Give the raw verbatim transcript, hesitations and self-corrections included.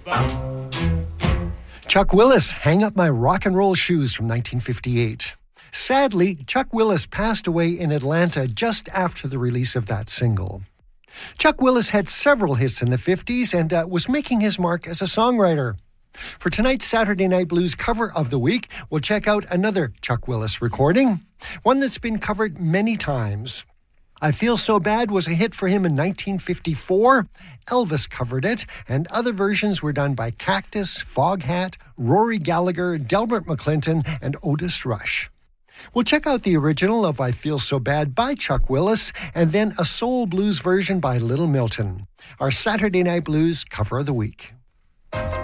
Chuck Willis, Hang Up My Rock and Roll Shoes from nineteen fifty-eight. Sadly, Chuck Willis passed away in Atlanta just after the release of that single. Chuck Willis had several hits in the fifties and uh, was making his mark as a songwriter. For tonight's Saturday Night Blues cover of the week, we'll check out another Chuck Willis recording, one that's been covered many times. I Feel So Bad was a hit for him in nineteen fifty-four. Elvis covered it, and other versions were done by Cactus, Foghat, Rory Gallagher, Delbert McClinton, and Otis Rush. We'll check out the original of I Feel So Bad by Chuck Willis, and then a soul blues version by Little Milton. Our Saturday Night Blues cover of the week.